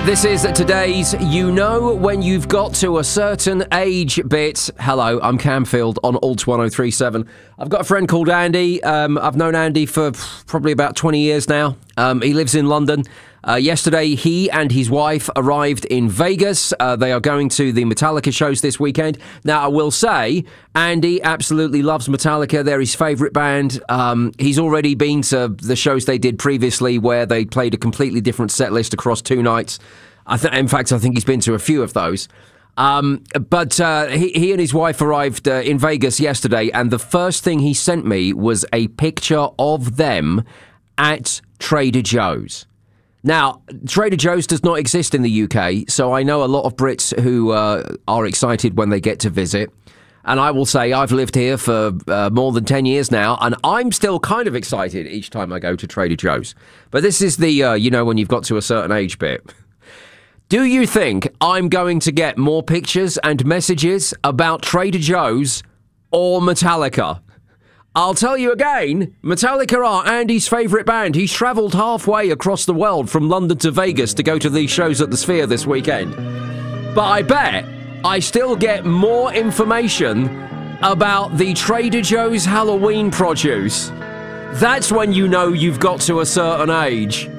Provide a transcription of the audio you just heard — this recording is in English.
This is today's You Know When You've Got to a Certain Age bit. Hello, I'm Camfield on Alt 1037. I've got a friend called Andy. I've known Andy for probably about 20 years now. He lives in London. Yesterday, he and his wife arrived in Vegas. They are going to the Metallica shows this weekend. Now, I will say, Andy absolutely loves Metallica. They're his favourite band. He's already been to the shows they did previously where they played a completely different set list across 2 nights. In fact, I think he's been to a few of those. But he and his wife arrived in Vegas yesterday, and the first thing he sent me was a picture of them at Trader Joe's. Now, Trader Joe's does not exist in the UK, so I know a lot of Brits who are excited when they get to visit. And I will say I've lived here for more than 10 years now, and I'm still kind of excited each time I go to Trader Joe's. But this is the, you know, when you've got to a certain age bit. Do you think I'm going to get more pictures and messages about Trader Joe's or Metallica? I'll tell you again, Metallica are Andy's favourite band. He's travelled halfway across the world from London to Vegas to go to these shows at the Sphere this weekend. But I bet I still get more information about the Trader Joe's Halloween produce. That's when you know you've got to a certain age.